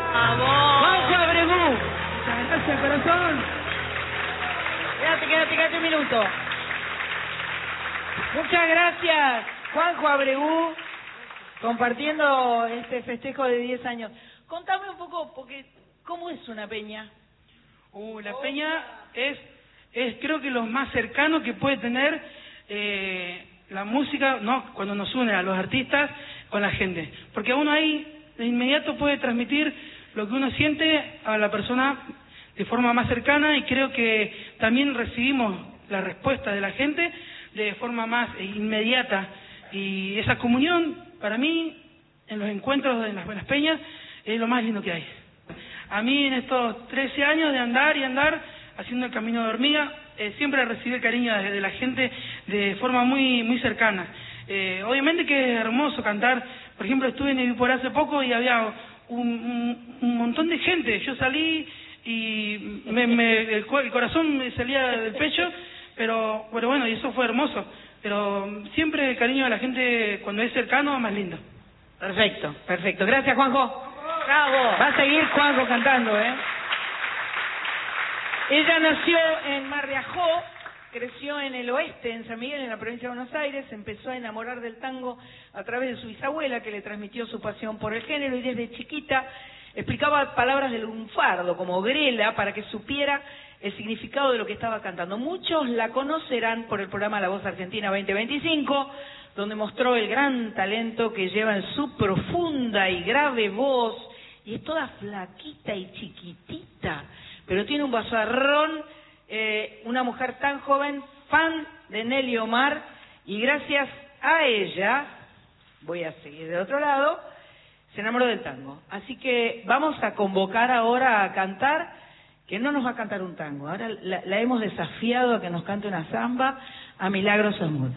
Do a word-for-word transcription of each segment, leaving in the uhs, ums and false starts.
Juanjo Abregu. Muchas gracias, corazón. Quédate, quédate, quédate un minuto. Muchas gracias, Juanjo Abregu, compartiendo este festejo de diez años. Contame un poco, porque ¿cómo es una peña? Uh, la peña es, es creo que lo más cercano que puede tener eh, la música, no, cuando nos une a los artistas con la gente. Porque uno ahí de inmediato puede transmitir lo que uno siente a la persona de forma más cercana, y creo que también recibimos la respuesta de la gente de forma más inmediata. Y esa comunión, para mí, en los encuentros de las, de las peñas, es lo más lindo que hay. A mí, en estos trece años de andar y andar, haciendo el camino de hormiga, eh, siempre recibí el cariño de, de la gente de forma muy muy cercana. Eh, obviamente que es hermoso cantar. Por ejemplo, estuve en Ibipor hace poco y había un, un, un montón de gente. Yo salí y me, me, el, el corazón me salía del pecho, pero, pero bueno, y eso fue hermoso. Pero siempre el cariño de la gente, cuando es cercano, más lindo. Perfecto, perfecto. Gracias, Juanjo. Bravo. Va a seguir Juanjo cantando, ¿eh? Ella nació en Marriajó, creció en el oeste, en San Miguel, en la provincia de Buenos Aires, empezó a enamorar del tango a través de su bisabuela, que le transmitió su pasión por el género, y desde chiquita explicaba palabras del lunfardo, como grela, para que supiera el significado de lo que estaba cantando. Muchos la conocerán por el programa La Voz Argentina veinte veinticinco, donde mostró el gran talento que lleva en su profunda y grave voz, y es toda flaquita y chiquitita, pero tiene un vozarrón, eh, una mujer tan joven, fan de Nelly Omar, y gracias a ella, voy a seguir de otro lado, se enamoró del tango. Así que vamos a convocar ahora a cantar, que no nos va a cantar un tango, ahora la, la hemos desafiado a que nos cante una samba, a Milagros Amor.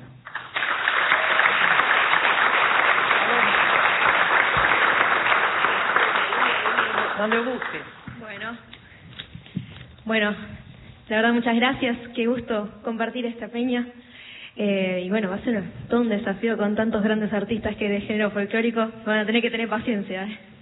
Donde busques. Bueno, bueno, la verdad muchas gracias, qué gusto compartir esta peña. Eh, y bueno, va a ser todo un desafío con tantos grandes artistas que de género folclórico van a tener que tener paciencia, ¿eh?